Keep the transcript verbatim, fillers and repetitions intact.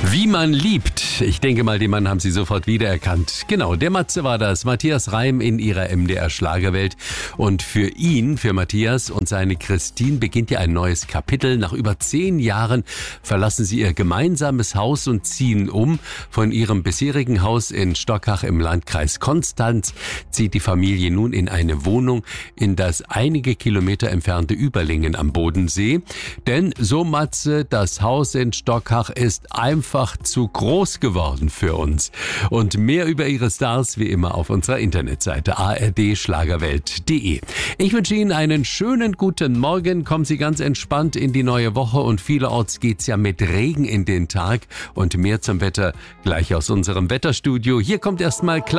Wie man liebt. Ich denke mal, den Mann haben Sie sofort wiedererkannt. Genau, der Matze war das. Matthias Reim in ihrer M D R Schlagerwelt. Und für ihn, für Matthias und seine Christine beginnt ja ein neues Kapitel. Nach über zehn Jahren verlassen sie ihr gemeinsames Haus und ziehen um. Von ihrem bisherigen Haus in Stockach im Landkreis Konstanz zieht die Familie nun in eine Wohnung in das einige Kilometer entfernte Überlingen am Bodensee. Denn, so Matze, das Haus in Stockach ist einfach zu groß geworden für uns. Und mehr über ihre Stars wie immer auf unserer Internetseite a r d schlagerwelt punkt d e. Ich wünsche Ihnen einen schönen guten Morgen. Kommen Sie ganz entspannt in die neue Woche und vielerorts geht's ja mit Regen in den Tag. Und mehr zum Wetter gleich aus unserem Wetterstudio. Hier kommt erstmal klar